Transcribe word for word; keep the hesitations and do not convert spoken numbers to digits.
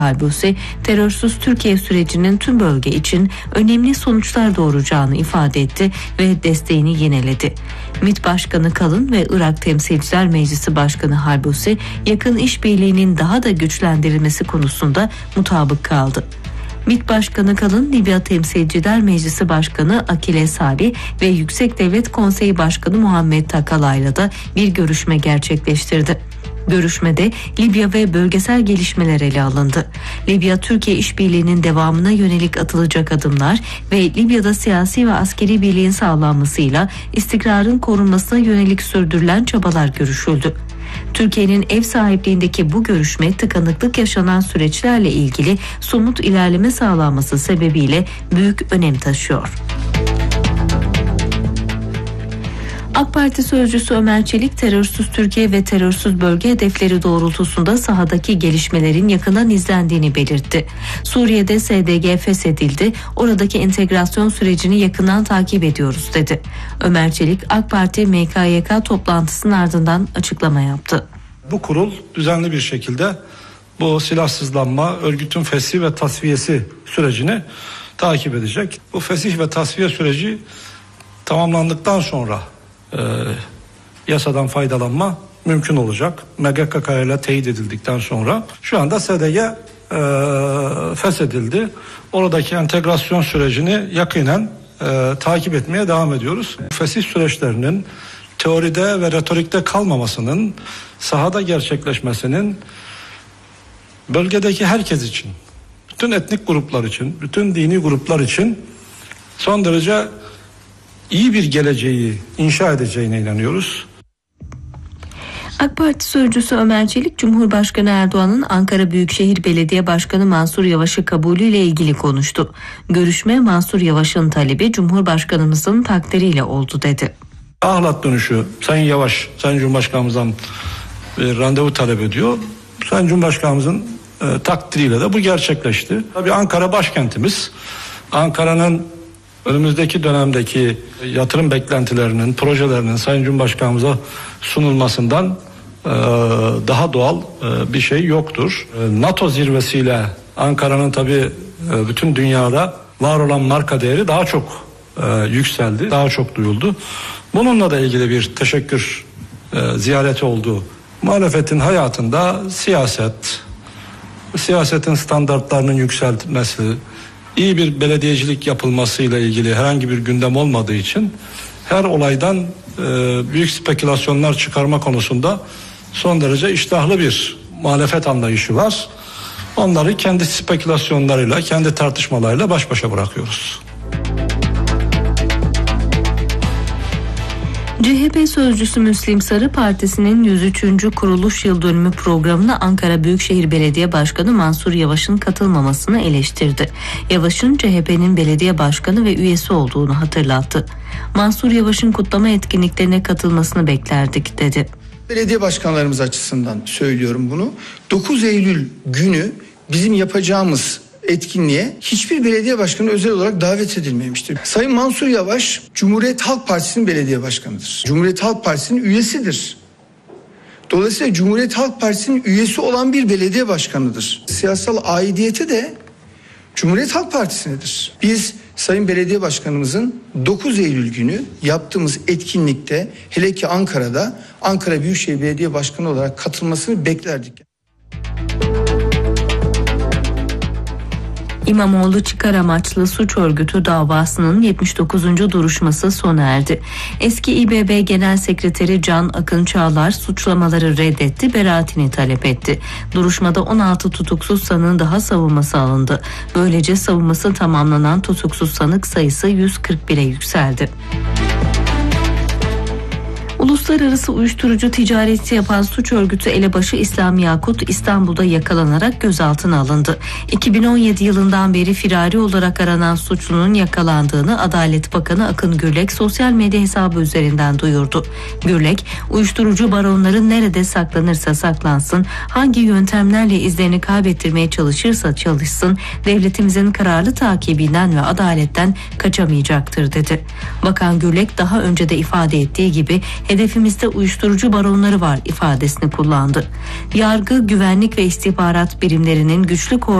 Halbuki terörsüz Türkiye sürecinin tüm bölge için önemli sonuçlar doğuracağını ifade etti ve desteğini yineledi. MİT Başkanı Kalın ve Irak Temsilciler Meclisi Başkanı Halbuki yakın işbirliğinin daha da güçlendirilmesi konusunda mutabık kaldı. MİT Başkanı Kalın, Libya Temsilciler Meclisi Başkanı Akile Sali ve Yüksek Devlet Konseyi Başkanı Muhammed Takalay'la da bir görüşme gerçekleştirdi. Görüşmede Libya ve bölgesel gelişmeler ele alındı. Libya-Türkiye işbirliğinin devamına yönelik atılacak adımlar ve Libya'da siyasi ve askeri birliğin sağlanmasıyla istikrarın korunmasına yönelik sürdürülen çabalar görüşüldü. Türkiye'nin ev sahipliğindeki bu görüşme tıkanıklık yaşanan süreçlerle ilgili somut ilerleme sağlanması sebebiyle büyük önem taşıyor. AK Parti sözcüsü Ömer Çelik, terörsüz Türkiye ve terörsüz bölge hedefleri doğrultusunda sahadaki gelişmelerin yakından izlendiğini belirtti. Suriye'de S D G feshedildi, oradaki entegrasyon sürecini yakından takip ediyoruz dedi. Ömer Çelik, AK Parti M K Y K toplantısının ardından açıklama yaptı. Bu kurul düzenli bir şekilde bu silahsızlanma, örgütün fesih ve tasfiyesi sürecini takip edecek. Bu fesih ve tasfiye süreci tamamlandıktan sonra e, yasadan faydalanma mümkün olacak. M G K K ile teyit edildikten sonra şu anda S D G e, feshedildi. Oradaki entegrasyon sürecini yakinen e, takip etmeye devam ediyoruz. Fesih süreçlerinin teoride ve retorikte kalmamasının, sahada gerçekleşmesinin bölgedeki herkes için, bütün etnik gruplar için, bütün dini gruplar için son derece iyi bir geleceği inşa edeceğine inanıyoruz. AK Parti sözcüsü Ömer Çelik, Cumhurbaşkanı Erdoğan'ın Ankara Büyükşehir Belediye Başkanı Mansur Yavaş'ı kabulüyle ilgili konuştu. Görüşme Mansur Yavaş'ın talebi Cumhurbaşkanımızın takdiriyle oldu dedi. Ahlat dönüşü Sayın Yavaş, Sayın Cumhurbaşkanımızdan bir randevu talep ediyor. Sayın Cumhurbaşkanımızın e, takdiriyle de bu gerçekleşti. Tabii Ankara başkentimiz. Ankara'nın önümüzdeki dönemdeki yatırım beklentilerinin, projelerinin Sayın Cumhurbaşkanımıza sunulmasından e, daha doğal e, bir şey yoktur. E, NATO zirvesiyle Ankara'nın tabii e, bütün dünyada var olan marka değeri daha çok e, yükseldi, daha çok duyuldu. Bununla da ilgili bir teşekkür e, ziyareti oldu. Muhalefetin hayatında siyaset, siyasetin standartlarının yükseltilmesi, iyi bir belediyecilik yapılmasıyla ilgili herhangi bir gündem olmadığı için her olaydan e, büyük spekülasyonlar çıkarma konusunda son derece iştahlı bir muhalefet anlayışı var. Onları kendi spekülasyonlarıyla, kendi tartışmalarıyla baş başa bırakıyoruz. C H P sözcüsü Müslim Sarı, partisinin yüz üçüncü kuruluş yıl dönümü programına Ankara Büyükşehir Belediye Başkanı Mansur Yavaş'ın katılmamasını eleştirdi. Yavaş'ın C H P'nin belediye başkanı ve üyesi olduğunu hatırlattı. Mansur Yavaş'ın kutlama etkinliklerine katılmasını beklerdik dedi. Belediye başkanlarımız açısından söylüyorum bunu. dokuz Eylül günü bizim yapacağımız etkinliğe hiçbir belediye başkanı özel olarak davet edilmemiştir. Sayın Mansur Yavaş, Cumhuriyet Halk Partisi'nin belediye başkanıdır. Cumhuriyet Halk Partisi'nin üyesidir. Dolayısıyla Cumhuriyet Halk Partisi'nin üyesi olan bir belediye başkanıdır. Siyasal aidiyeti de Cumhuriyet Halk Partisi'nedir. Biz Sayın Belediye Başkanımızın dokuz Eylül günü yaptığımız etkinlikte, hele ki Ankara'da Ankara Büyükşehir Belediye Başkanı olarak katılmasını beklerdik. İmamoğlu çıkar amaçlı suç örgütü davasının yetmiş dokuzuncu duruşması sona erdi. Eski İ B B Genel Sekreteri Can Akın Çağlar suçlamaları reddetti, beraatini talep etti. Duruşmada on altı tutuksuz sanığın daha savunması alındı. Böylece savunması tamamlanan tutuksuz sanık sayısı yüz kırk bire yükseldi. Uluslararası uyuşturucu ticareti yapan suç örgütü elebaşı İslam Yakut İstanbul'da yakalanarak gözaltına alındı. iki bin on yedi yılından beri firari olarak aranan suçlunun yakalandığını Adalet Bakanı Akın Gürlek sosyal medya hesabı üzerinden duyurdu. Gürlek, uyuşturucu baronları nerede saklanırsa saklansın, hangi yöntemlerle izlerini kaybettirmeye çalışırsa çalışsın, devletimizin kararlı takibinden ve adaletten kaçamayacaktır dedi. Bakan Gürlek daha önce de ifade ettiği gibi Hedefimizde uyuşturucu baronları var ifadesini kullandı. Yargı, güvenlik ve istihbarat birimlerinin güçlü